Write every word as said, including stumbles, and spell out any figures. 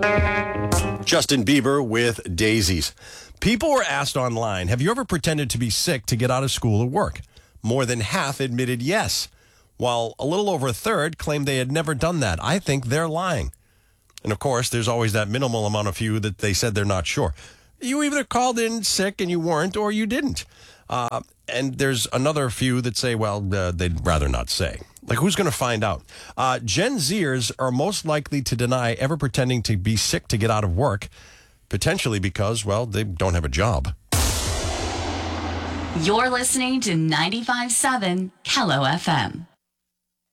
Justin Bieber with Daisies. People were asked online, have you ever pretended to be sick to get out of school or work? More than half admitted yes, while a little over a third claimed they had never done that. I think they're lying. And of course, there's always that minimal amount of few that they said they're not sure. You either called in sick and you weren't, or you didn't. Uh, and there's another few that say, well, uh, they'd rather not say. Like, who's going to find out? Uh, Gen Zers are most likely to deny ever pretending to be sick to get out of work, potentially because, well, they don't have a job. You're listening to ninety-five point seven Hello F M.